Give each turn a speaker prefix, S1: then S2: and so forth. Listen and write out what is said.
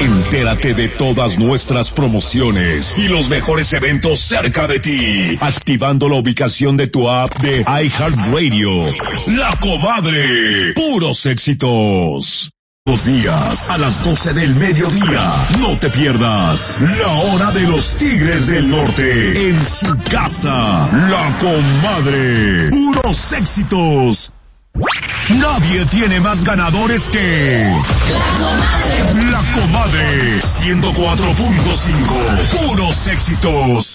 S1: Entérate de todas nuestras promociones y los mejores eventos cerca de ti, activando la ubicación de tu app de iHeartRadio. La Comadre, puros éxitos. Los días a las 12 del mediodía. No te pierdas la hora de los Tigres del Norte en su casa. La Comadre, puros éxitos. Nadie tiene más ganadores que La Comadre 104.5, puros éxitos.